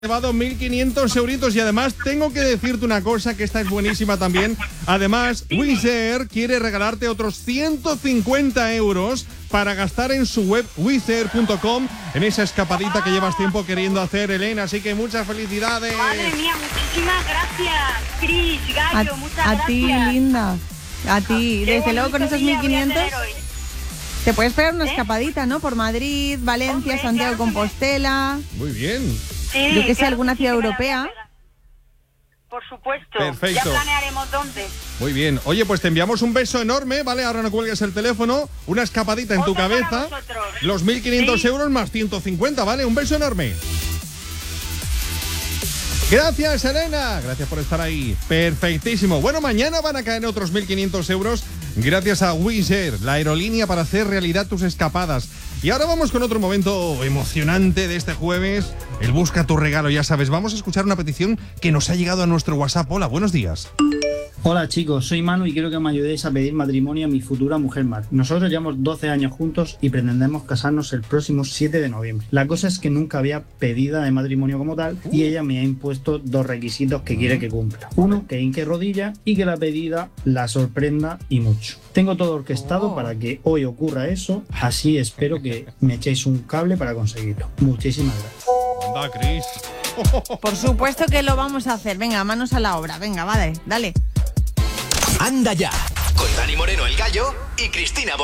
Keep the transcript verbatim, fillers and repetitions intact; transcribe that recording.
llevado mil quinientos euritos y además tengo que decirte una cosa, que esta es buenísima también. Además, Wizz Air quiere regalarte otros ciento cincuenta euros para gastar en su web wizz air punto com en esa escapadita que llevas tiempo queriendo hacer, Elena. Así que muchas felicidades. Madre mía, muchísimas gracias, Cris, Gallo, a, muchas a gracias. ti, linda. A ti. Qué Desde luego con bonito esos día mil quinientos voy a tener hoy. te puedes pegar una ¿Eh? escapadita, ¿no? Por Madrid, Valencia, Hombre, Santiago de claro que me- Compostela. Muy bien. Sí, Yo que sé, claro alguna sí que ciudad me la voy a europea. pegar. Por supuesto. Perfecto. Ya planearemos dónde. Muy bien. Oye, pues te enviamos un beso enorme, ¿vale? Ahora no cuelgues el teléfono. Una escapadita en tu Otro para cabeza. vosotros. Los mil quinientos Sí. euros más ciento cincuenta, ¿vale? Un beso enorme. Gracias, Elena. Gracias por estar ahí. Perfectísimo. Bueno, mañana van a caer otros mil quinientos euros gracias a Wizz Air, la aerolínea para hacer realidad tus escapadas. Y ahora vamos con otro momento emocionante de este jueves. El Busca tu regalo, ya sabes. Vamos a escuchar una petición que nos ha llegado a nuestro WhatsApp. Hola, buenos días. Hola chicos, soy Manu y quiero que me ayudéis a pedir matrimonio a mi futura mujer Mar. Nosotros llevamos doce años juntos y pretendemos casarnos el próximo siete de noviembre. La cosa es que nunca había pedida de matrimonio como tal y ella me ha impuesto dos requisitos que quiere que cumpla. Uno, que hinque rodilla y que la pedida la sorprenda y mucho. Tengo todo orquestado para que hoy ocurra eso, así espero que me echéis un cable para conseguirlo. Muchísimas gracias. Anda, Cris. Por supuesto que lo vamos a hacer. Venga, manos a la obra. Venga, vale, dale. Anda ya, con Dani Moreno el Gallo y Cristina